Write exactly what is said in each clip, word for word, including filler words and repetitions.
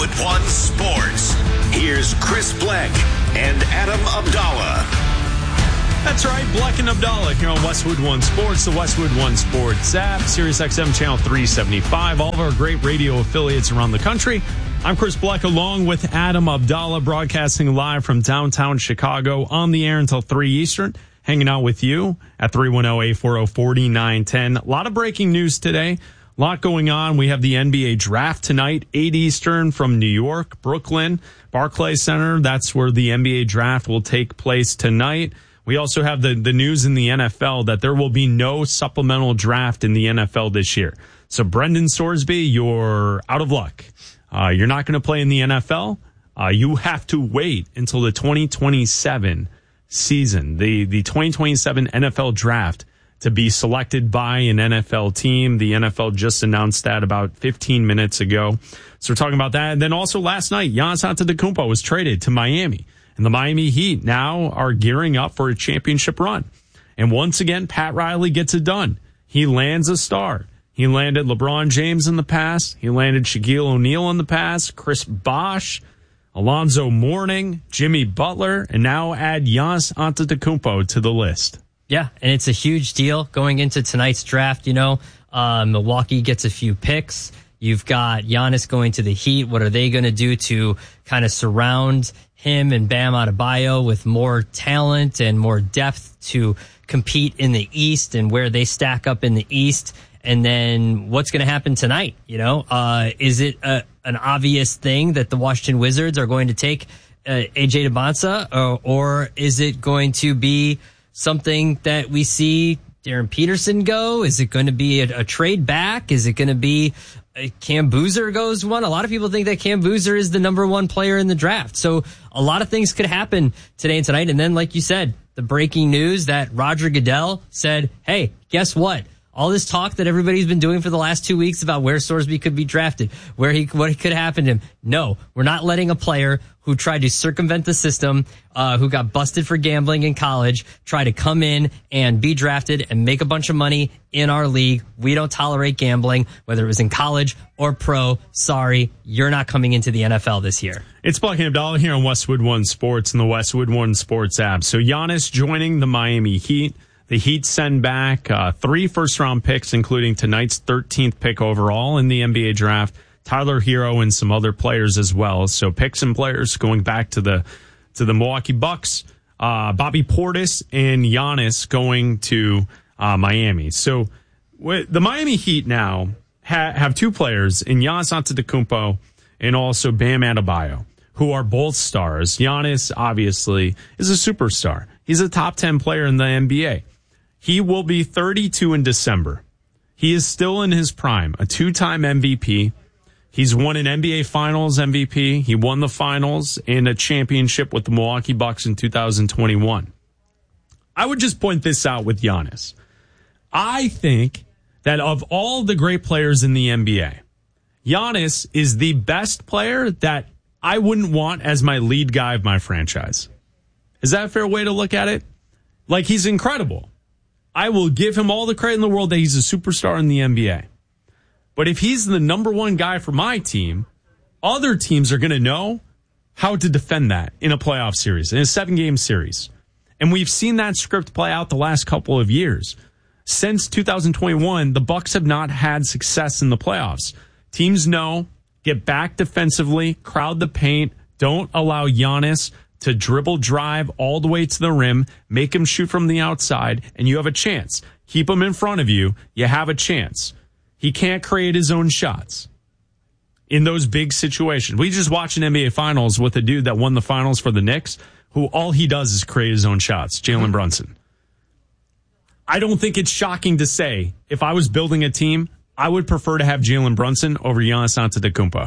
Westwood One Sports. Here's Chris Bleck and Adam Abdallah. That's right, Bleck and Abdallah here on Westwood One Sports, the Westwood One Sports app, Sirius X M channel three seventy-five, all of our great radio affiliates around the country. I'm Chris Bleck along with Adam Abdallah, broadcasting live from downtown Chicago, on the air until three Eastern, hanging out with you at three one zero, eight four zero, four nine one zero. A lot of breaking news today. A lot going on. We have the N B A draft tonight, eight Eastern from New York, Brooklyn, Barclays Center. That's where the N B A draft will take place tonight. We also have the, the news in the N F L that there will be no supplemental draft in the N F L this year. So Brendan Sorsby, you're out of luck. Uh, you're not going to play in the N F L. Uh, you have to wait until the twenty twenty-seven season, the, the twenty twenty-seven N F L draft, to be selected by an N F L team. The N F L just announced that about fifteen minutes ago. So we're talking about that. And then also last night, Giannis Antetokounmpo was traded to Miami. And the Miami Heat now are gearing up for a championship run. And once again, Pat Riley gets it done. He lands a star. He landed LeBron James in the past. He landed Shaquille O'Neal in the past, Chris Bosh, Alonzo Mourning, Jimmy Butler, and now add Giannis Antetokounmpo to the list. Yeah, and it's a huge deal going into tonight's draft. You know, uh, Milwaukee gets a few picks. You've got Giannis going to the Heat. What are they going to do to kind of surround him and Bam Adebayo with more talent and more depth to compete in the East and where they stack up in the East? And then what's going to happen tonight? You know, uh, is it a, an obvious thing that the Washington Wizards are going to take uh, A J Dembonsa, or, or is it going to be something that we see Darren Peterson go? Is it going to be a, a trade back? Is it going to be a Cam Boozer goes one? A lot of people think that Cam Boozer is the number one player in the draft. So a lot of things could happen today and tonight. And then, like you said, the breaking news that Roger Goodell said, hey, guess what? All this talk that everybody's been doing for the last two weeks about where Sorsby could be drafted, where he, what could happen to him. No, we're not letting a player who tried to circumvent the system, uh, who got busted for gambling in college, try to come in and be drafted and make a bunch of money in our league. We don't tolerate gambling, whether it was in college or pro. Sorry, you're not coming into the N F L this year. It's Bleck and Abdallah here on Westwood One Sports and the Westwood One Sports app. So Giannis joining the Miami Heat. The Heat send back uh, three first-round picks, including tonight's thirteenth pick overall in the N B A draft, Tyler Hero and some other players as well. So picks and players going back to the to the Milwaukee Bucks, uh, Bobby Portis and Giannis going to uh, Miami. So w- the Miami Heat now ha- have two players in Giannis Antetokounmpo and also Bam Adebayo, who are both stars. Giannis, obviously, is a superstar. He's a top ten player in the N B A. He will be thirty-two in December. He is still in his prime, a two-time M V P. He's won an N B A Finals M V P. He won the finals and a championship with the Milwaukee Bucks in two thousand twenty-one. I would just point this out with Giannis. I think that of all the great players in the N B A, Giannis is the best player that I wouldn't want as my lead guy of my franchise. Is that a fair way to look at it? Like, he's incredible. I will give him all the credit in the world that he's a superstar in the N B A. But if he's the number one guy for my team, other teams are going to know how to defend that in a playoff series, in a seven-game series. And we've seen that script play out the last couple of years. Since two thousand twenty-one, the Bucks have not had success in the playoffs. Teams know, get back defensively, crowd the paint, don't allow Giannis to dribble drive all the way to the rim, make him shoot from the outside, and you have a chance. Keep him in front of you, you have a chance. He can't create his own shots in those big situations. We just watched an N B A Finals with a dude that won the finals for the Knicks, who all he does is create his own shots, Jalen Brunson. I don't think it's shocking to say, if I was building a team, I would prefer to have Jalen Brunson over Giannis Antetokounmpo.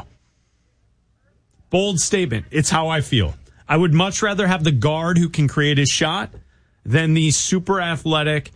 Bold statement. It's how I feel. I would much rather have the guard who can create his shot than the super athletic,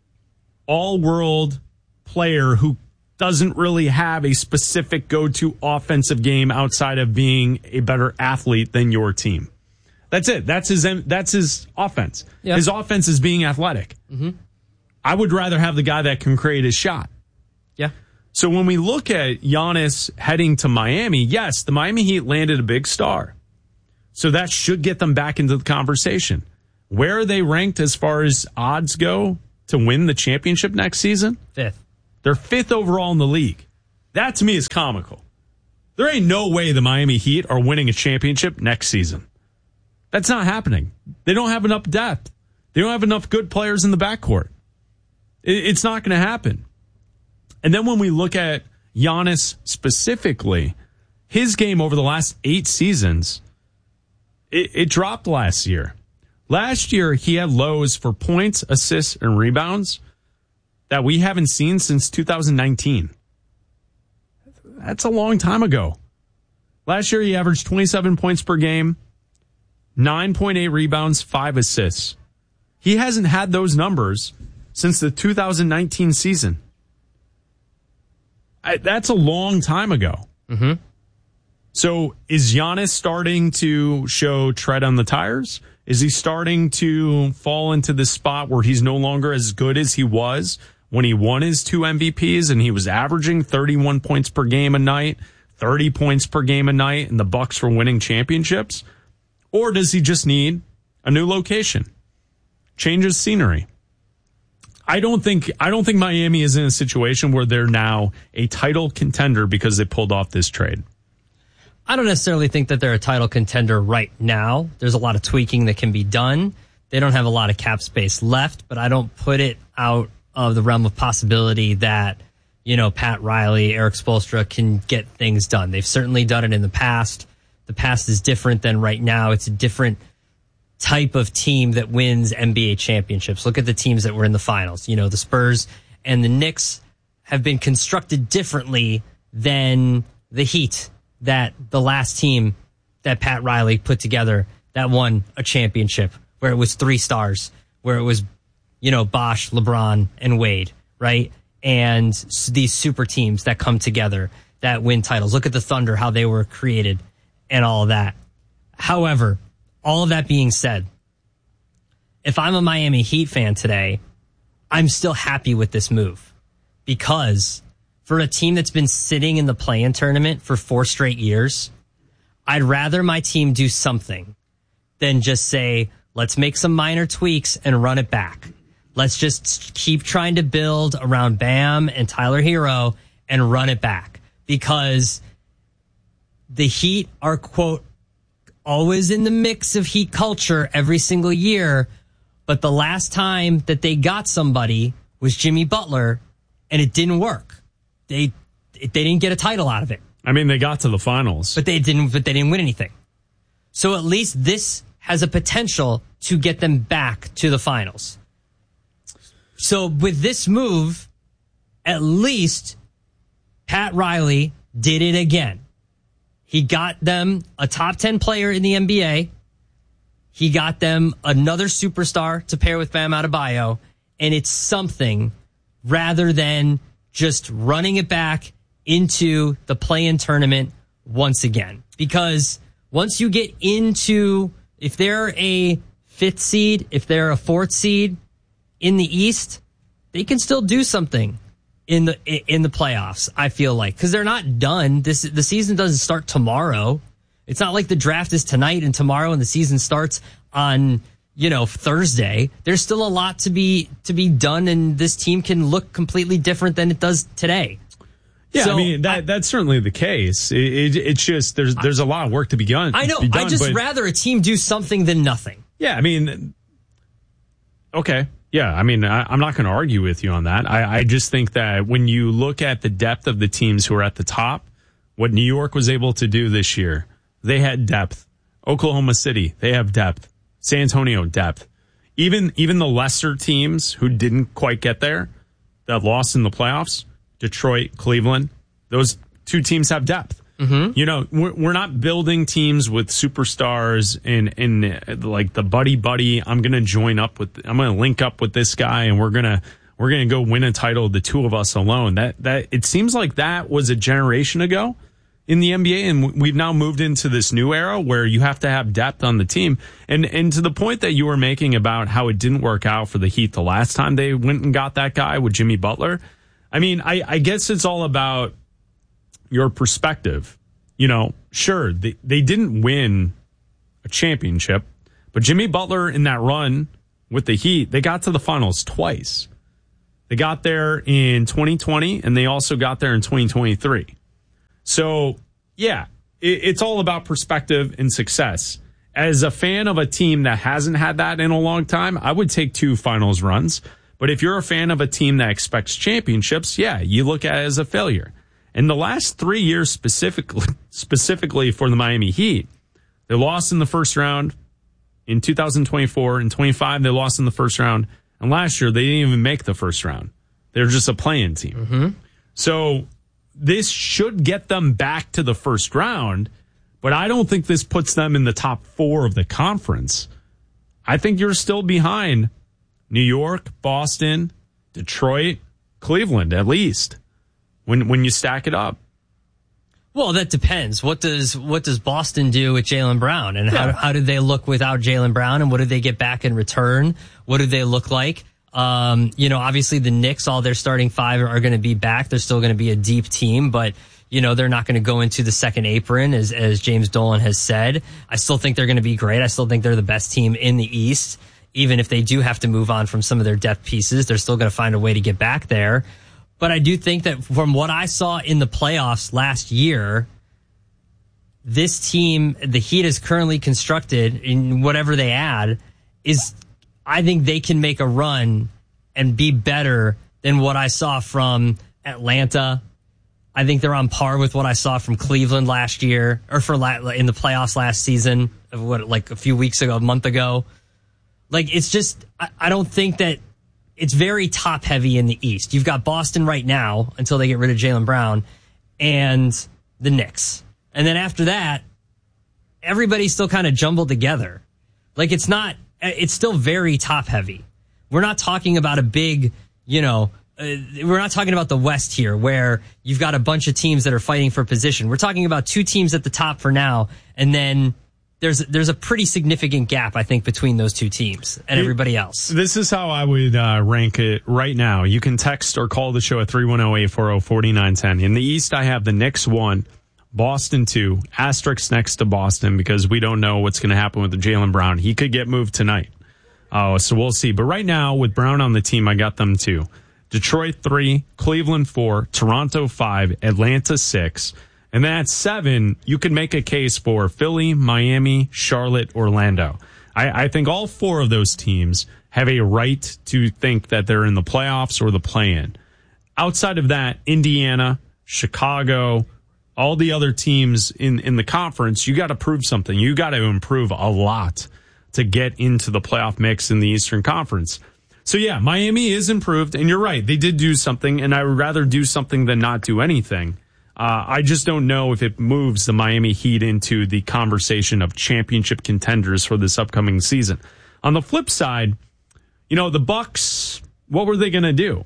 all-world player who doesn't really have a specific go-to offensive game outside of being a better athlete than your team. That's it. That's his That's his offense. Yep. His offense is being athletic. Mm-hmm. I would rather have the guy that can create his shot. Yeah. So when we look at Giannis heading to Miami, yes, the Miami Heat landed a big star. So that should get them back into the conversation. Where are they ranked as far as odds go to win the championship next season? Fifth. They're fifth overall in the league. That to me is comical. There ain't no way the Miami Heat are winning a championship next season. That's not happening. They don't have enough depth. They don't have enough good players in the backcourt. It's not going to happen. And then when we look at Giannis specifically, his game over the last eight seasons, it, it dropped last year. Last year, he had lows for points, assists, and rebounds that we haven't seen since two thousand nineteen. That's a long time ago. Last year, he averaged twenty-seven points per game, nine point eight rebounds, five assists. He hasn't had those numbers since the two thousand nineteen season. I, that's a long time ago. Mm-hmm. So is Giannis starting to show tread on the tires? Is he starting to fall into this spot where he's no longer as good as he was when he won his two M V Ps and he was averaging thirty-one points per game a night, thirty points per game a night, and the Bucks were winning championships? Or does he just need a new location? Change his scenery? I don't think I don't think Miami is in a situation where they're now a title contender because they pulled off this trade. I don't necessarily think that they're a title contender right now. There's a lot of tweaking that can be done. They don't have a lot of cap space left, but I don't put it out of the realm of possibility that, you know, Pat Riley, Eric Spoelstra can get things done. They've certainly done it in the past. The past is different than right now. It's a different type of team that wins N B A championships. Look at the teams that were in the finals. You know, the Spurs and the Knicks have been constructed differently than the Heat, that the last team that Pat Riley put together that won a championship, where it was three stars, where it was, you know, Bosh, LeBron, and Wade, right? And these super teams that come together that win titles. Look at the Thunder, how they were created and all of that. However, all of that being said, if I'm a Miami Heat fan today, I'm still happy with this move, because for a team that's been sitting in the play-in tournament for four straight years, I'd rather my team do something than just say, let's make some minor tweaks and run it back. Let's just keep trying to build around Bam and Tyler Hero and run it back. Because the Heat are, quote, always in the mix of Heat culture every single year. But the last time that they got somebody was Jimmy Butler, and it didn't work. They they didn't get a title out of it. I mean, they got to the finals, but they didn't. But they didn't win anything. So at least this has a potential to get them back to the finals. So with this move, at least Pat Riley did it again. He got them a top ten player in the N B A. He got them another superstar to pair with Bam Adebayo, and it's something rather than just running it back into the play-in tournament once again. Because once you get into, if they're a fifth seed, if they're a fourth seed in the East, they can still do something in the in the playoffs, I feel like. Because they're not done. This the season doesn't start tomorrow. It's not like the draft is tonight and tomorrow and the season starts on, you know, Thursday. There's still a lot to be to be done, and this team can look completely different than it does today. Yeah, so, I mean that I, that's certainly the case. It, it, it's just there's there's a lot of work to be done. I know. Be done, I just but, rather a team do something than nothing. Yeah, I mean, okay, yeah, I mean, I, I'm not going to argue with you on that. I, I just think that when you look at the depth of the teams who are at the top, what New York was able to do this year, they had depth. Oklahoma City, they have depth. San Antonio, depth. Even even the lesser teams who didn't quite get there, that lost in the playoffs, Detroit, Cleveland, those two teams have depth. Mm-hmm. You know, we're, we're not building teams with superstars and, and like the buddy buddy. I'm going to join up with, I'm going to link up with this guy and we're going to, we're going to go win a title, the two of us alone. That, that, it seems like that was a generation ago in the N B A, and we've now moved into this new era where you have to have depth on the team. And and to the point that you were making about how it didn't work out for the Heat the last time they went and got that guy with Jimmy Butler, I mean, I, I guess it's all about your perspective. You know, sure, they, they didn't win a championship, but Jimmy Butler in that run with the Heat, they got to the finals twice. They got there in twenty twenty, and they also got there in twenty twenty-three. So, yeah, it, it's all about perspective and success. As a fan of a team that hasn't had that in a long time, I would take two finals runs. But if you're a fan of a team that expects championships, yeah, you look at it as a failure. In the last three years specifically, specifically for the Miami Heat, they lost in the first round in two thousand twenty-four. In twenty-five, they lost in the first round. And last year, they didn't even make the first round. They're just a play-in team. Mm-hmm. So this should get them back to the first round, but I don't think this puts them in the top four of the conference. I think you're still behind New York, Boston, Detroit, Cleveland, at least, when when you stack it up. Well, that depends. What does what does Boston do with Jaylen Brown? And how, Yeah. how did they look without Jaylen Brown? And what did they get back in return? What did they look like? Um, you know, obviously the Knicks, all their starting five are going to be back. They're still going to be a deep team, but, you know, they're not going to go into the second apron, as, as James Dolan has said. I still think they're going to be great. I still think they're the best team in the East. Even if they do have to move on from some of their depth pieces, they're still going to find a way to get back there. But I do think that from what I saw in the playoffs last year, this team, the Heat is currently constructed in whatever they add, is I think they can make a run and be better than what I saw from Atlanta. I think they're on par with what I saw from Cleveland last year, or for la- in the playoffs last season, of what like a few weeks ago, a month ago. Like, it's just, I, I don't think that it's very top heavy in the East. You've got Boston right now until they get rid of Jaylen Brown, and the Knicks. And then after that, everybody's still kind of jumbled together. Like, it's not, it's still very top heavy. We're not talking about a big, you know, uh, we're not talking about the West here where you've got a bunch of teams that are fighting for position. We're talking about two teams at the top for now, and then There's there's a pretty significant gap, I think, between those two teams and everybody else. This is how I would uh, rank it right now. You can text or call the show at three one zero, eight four zero, four nine one zero. In the East, I have the Knicks one, Boston two, asterisk next to Boston because we don't know what's going to happen with the Jaylen Brown. He could get moved tonight. Oh, so we'll see. But right now, with Brown on the team, I got them two. Detroit three, Cleveland four, Toronto five, Atlanta six. And then at seven, you could make a case for Philly, Miami, Charlotte, Orlando. I, I think all four of those teams have a right to think that they're in the playoffs or the play-in. Outside of that, Indiana, Chicago, all the other teams in, in the conference, you got to prove something. You got to improve a lot to get into the playoff mix in the Eastern Conference. So, yeah, Miami is improved, and you're right. They did do something, and I would rather do something than not do anything. Uh, I just don't know if it moves the Miami Heat into the conversation of championship contenders for this upcoming season. On the flip side, you know, the Bucks, what were they going to do?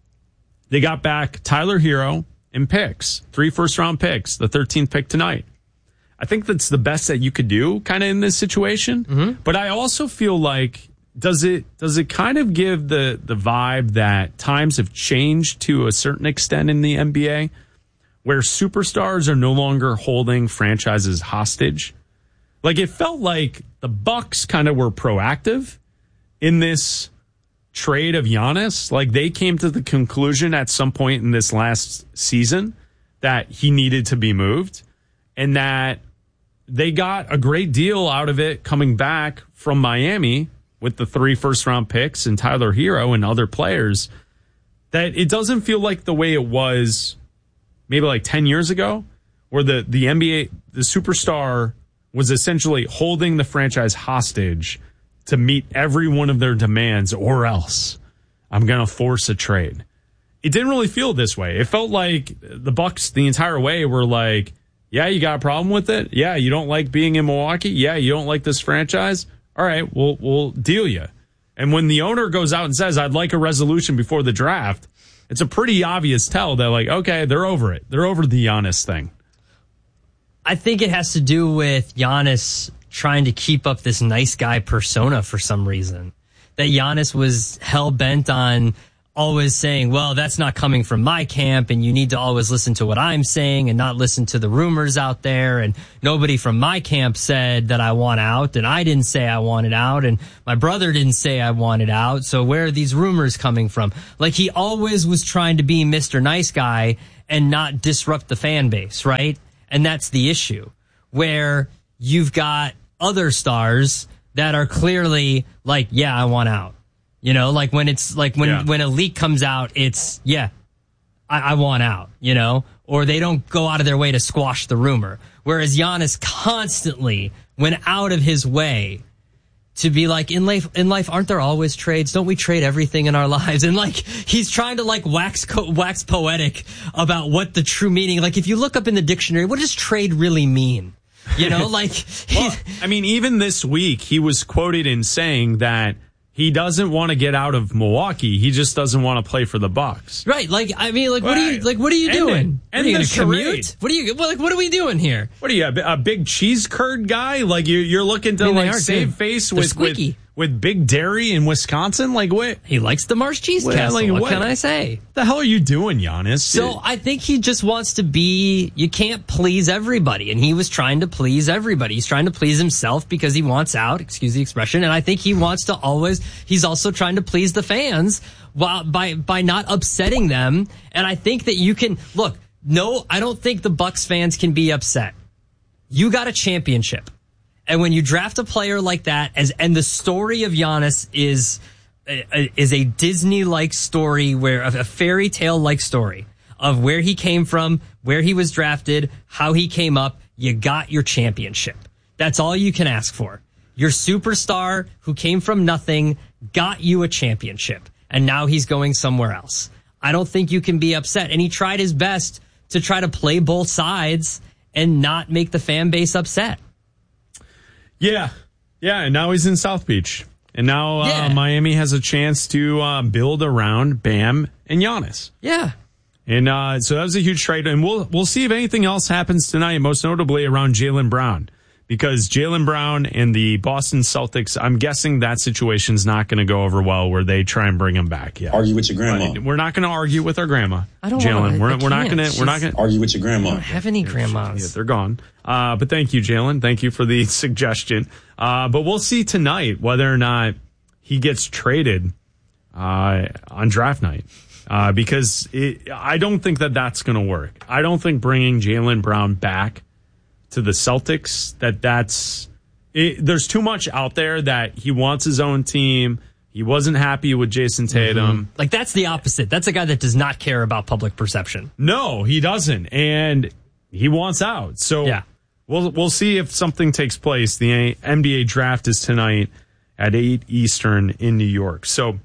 They got back Tyler Hero and picks, three first-round picks, the thirteenth pick tonight. I think that's the best that you could do kind of in this situation. Mm-hmm. But I also feel like, does it does it kind of give the, the vibe that times have changed to a certain extent in the N B A? Where superstars are no longer holding franchises hostage. Like, it felt like the Bucks kind of were proactive in this trade of Giannis. Like, they came to the conclusion at some point in this last season that he needed to be moved, and that they got a great deal out of it coming back from Miami with the three first-round picks and Tyler Hero and other players, that it doesn't feel like the way it was maybe like ten years ago, where the, the N B A, the superstar was essentially holding the franchise hostage to meet every one of their demands, or else I'm going to force a trade. It didn't really feel this way. It felt like the Bucks the entire way were like, yeah, you got a problem with it? Yeah, you don't like being in Milwaukee? Yeah, you don't like this franchise? All right, we'll, we'll deal you. And when the owner goes out and says, I'd like a resolution before the draft, it's a pretty obvious tell that, like, okay, they're over it. They're over the Giannis thing. I think it has to do with Giannis trying to keep up this nice guy persona for some reason. That Giannis was hell-bent on always saying, well, that's not coming from my camp, and you need to always listen to what I'm saying and not listen to the rumors out there, and nobody from my camp said that I want out, and I didn't say I wanted out, and my brother didn't say I wanted out, so where are these rumors coming from? Like, he always was trying to be Mister Nice Guy and not disrupt the fan base, right? And that's the issue, where you've got other stars that are clearly like, yeah, I want out. You know, like when it's like when, yeah. when a leak comes out, it's, yeah, I, I want out, you know, or they don't go out of their way to squash the rumor. Whereas Giannis constantly went out of his way to be like, in life, in life, aren't there always trades? Don't we trade everything in our lives? And like, he's trying to like wax, co- wax poetic about what the true meaning, like if you look up in the dictionary, what does trade really mean? You know, like, well, I mean, even this week, he was quoted in saying that he doesn't want to get out of Milwaukee. He just doesn't want to play for the Bucks. Right. Like, I mean, like, what are you, like, what are you and doing? The, and are you the going to commute? What are you, like, what are we doing here? What are you, a, a big cheese curd guy? Like, you're, you're looking to, I mean, like, save face with, with, with Big Dairy in Wisconsin? Like, what? He likes the Marsh Cheese well, Castle. Like, what, what can I say? What the hell are you doing, Giannis? So it, I think he just wants to be, you can't please everybody. And he was trying to please everybody. He's trying to please himself because he wants out, excuse the expression. And I think he wants to always, he's also trying to please the fans while, by, by not upsetting them. And I think that you can, look, no, I don't think the Bucks fans can be upset. You got a championship. And when you draft a player like that, as and the story of Giannis is a, is a Disney-like story, where a fairy tale-like story of where he came from, where he was drafted, how he came up. You got your championship. That's all you can ask for. Your superstar who came from nothing got you a championship, and now he's going somewhere else. I don't think you can be upset. And he tried his best to try to play both sides and not make the fan base upset. Yeah, yeah, and now he's in South Beach. And now uh, yeah. Miami has a chance to uh, build around Bam and Giannis. Yeah. And uh, so that was a huge trade. And we'll we'll see if anything else happens tonight, most notably around Jaylen Brown. Because Jaylen Brown and the Boston Celtics, I'm guessing that situation's not going to go over well where they try and bring him back. Yeah. Argue with your grandma. But we're not going to argue with our grandma. I don't Jaylen. We're, we're not going to. We're not going to argue with your grandma. I don't have any grandmas. Yeah, they're gone. Uh, but thank you, Jaylen. Thank you for the suggestion. Uh, but we'll see tonight whether or not he gets traded uh, on draft night. Uh, because it, I don't think that that's going to work. I don't think bringing Jaylen Brown back to the Celtics, that that's it, there's too much out there that he wants his own team. He wasn't happy with Jason Tatum. Mm-hmm. Like, that's the opposite. That's a guy that does not care about public perception. No, he doesn't. And he wants out. So yeah. we'll we'll see if something takes place. The N B A draft is tonight at eight Eastern in New York. So,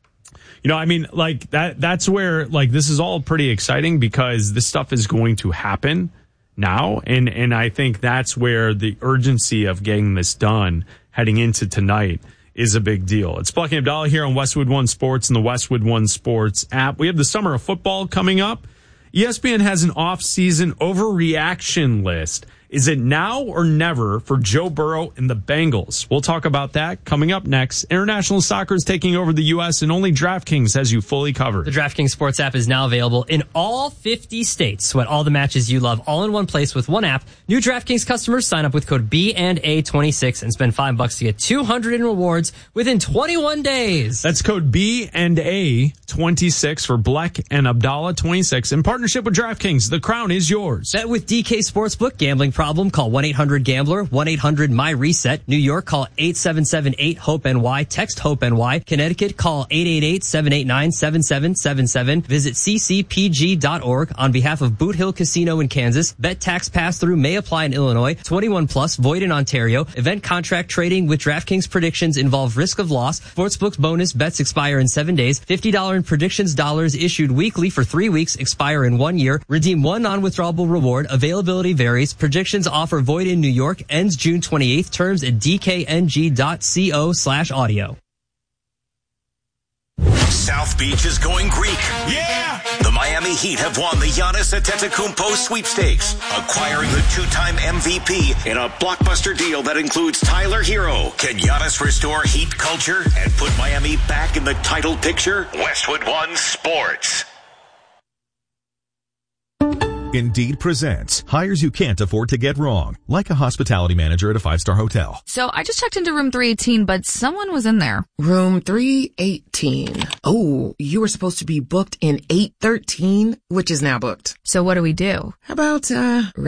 you know, I mean, like that that's where, like, this is all pretty exciting because this stuff is going to happen now, and and I think that's where the urgency of getting this done heading into tonight is a big deal. It's Black and Abdallah here on Westwood One Sports and the Westwood One Sports app. We have the summer of football coming up. E S P N has an off-season overreaction list. Is it now or never for Joe Burrow and the Bengals? We'll talk about that coming up next. International soccer is taking over the U S and only DraftKings has you fully covered. The DraftKings Sports app is now available in all fifty states. Sweat all the matches you love all in one place with one app. New DraftKings customers sign up with code B and A twenty-six and spend five bucks to get two hundred in rewards within twenty-one days. That's code B and A twenty-six for Black and Abdallah twenty-six in partnership with DraftKings. The crown is yours. Bet with D K Sportsbook. Gambling problem? Call one eight hundred gambler, one eight hundred my reset. New York, call eight seven seven eight hope N Y. Text HOPE N Y. Connecticut, call eight eight eight seven eight nine seven seven seven seven. Visit c c p g dot org on behalf of Boot Hill Casino in Kansas. Bet tax pass-through may apply in Illinois. twenty-one plus, void in Ontario. Event contract trading with DraftKings predictions involve risk of loss. Sportsbook's bonus bets expire in seven days. fifty dollars in predictions dollars issued weekly for three weeks, expire in one year. Redeem one non-withdrawable reward. Availability varies. Predictions offer void in New York. Ends June twenty-eighth. Terms at d k n g dot co slash audio. South Beach is going Greek. Yeah! The Miami Miami Heat have won the Giannis Antetokounmpo sweepstakes, acquiring the two-time M V P in a blockbuster deal that includes Tyler Hero. Can Giannis restore Heat culture and put Miami back in the title picture? Westwood One Sports. Indeed presents hires you can't afford to get wrong, like a hospitality manager at a five-star hotel. So I just checked into room three eighteen, but someone was in there. Room three eighteen. Oh, you were supposed to be booked in eight thirteen, which is now booked. So what do we do? How about, uh,